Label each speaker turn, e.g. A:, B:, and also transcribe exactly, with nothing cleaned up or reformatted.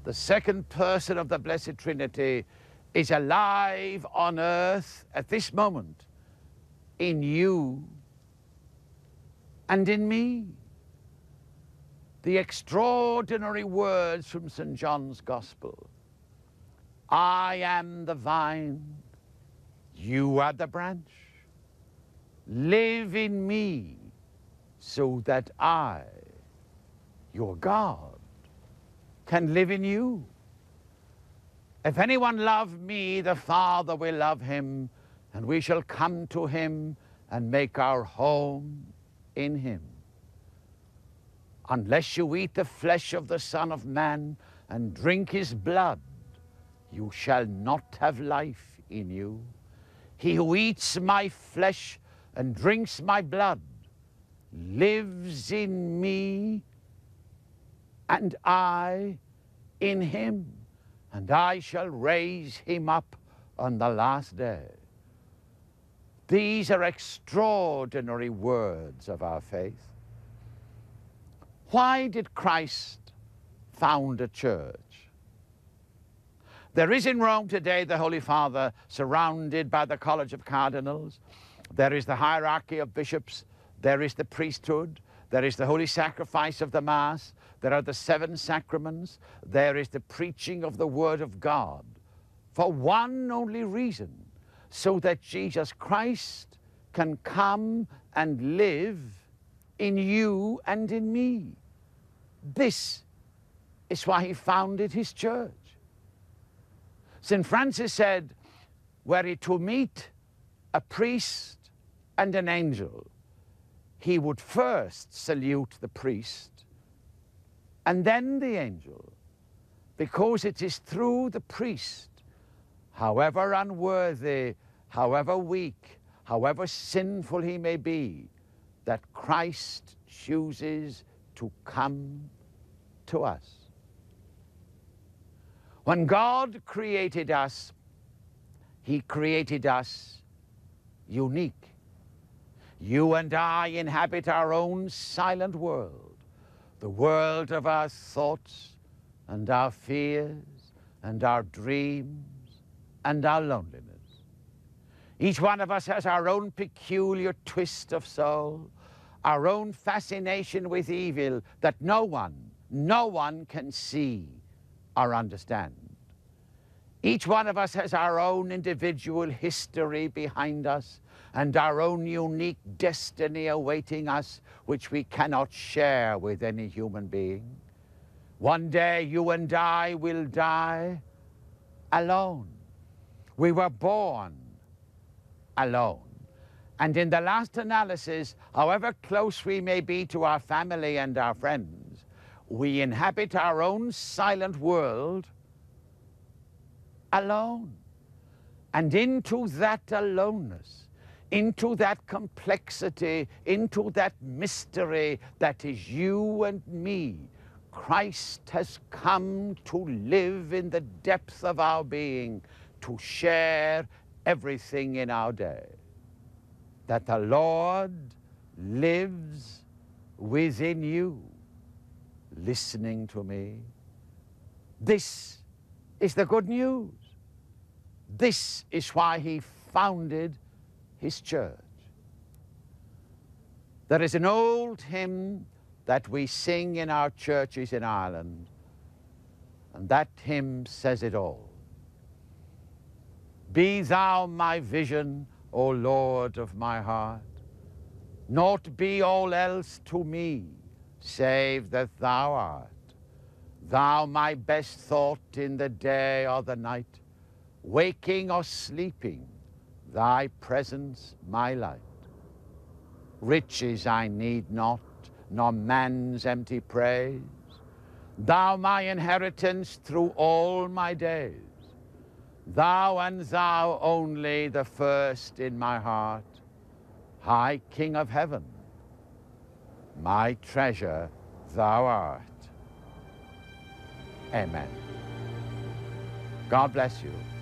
A: the second person of the Blessed Trinity, is alive on earth at this moment in you and in me. The extraordinary words from Saint John's Gospel. I am the vine, you are the branch. Live in me so that I, your God, can live in you. If anyone love me, the Father will love him, and we shall come to him and make our home in him. Unless you eat the flesh of the Son of Man and drink his blood, you shall not have life in you. He who eats my flesh and drinks my blood lives in me, and I in him, and I shall raise him up on the last day. These are extraordinary words of our faith. Why did Christ found a church? There is in Rome today the Holy Father surrounded by the College of Cardinals. There is the hierarchy of bishops. There is the priesthood. There is the holy sacrifice of the Mass. There are the seven sacraments. There is the preaching of the Word of God. For one only reason, so that Jesus Christ can come and live in you and in me. This is why he founded his church. Saint Francis said, were he to meet a priest and an angel, he would first salute the priest and then the angel, because it is through the priest, however unworthy, however weak, however sinful he may be, that Christ chooses to come to us. When God created us, he created us unique. You and I inhabit our own silent world, the world of our thoughts and our fears and our dreams and our loneliness. Each one of us has our own peculiar twist of soul, our own fascination with evil that no one, no one can see or understand. Each one of us has our own individual history behind us and our own unique destiny awaiting us, which we cannot share with any human being. One day you and I will die alone. We were born alone. And in the last analysis, however close we may be to our family and our friends, we inhabit our own silent world alone. And into that aloneness, into that complexity, into that mystery that is you and me, Christ has come to live in the depth of our being, to share everything in our day. That the Lord lives within you, listening to me. This is the good news. This is why he founded his church. There is an old hymn that we sing in our churches in Ireland, and that hymn says it all. Be thou my vision, O Lord of my heart, naught be all else to me, save that thou art. Thou my best thought in the day or the night, waking or sleeping, thy presence my light. Riches I need not, nor man's empty praise. Thou my inheritance through all my days. Thou and thou only the first in my heart, High King of heaven, my treasure thou art. Amen. God bless you.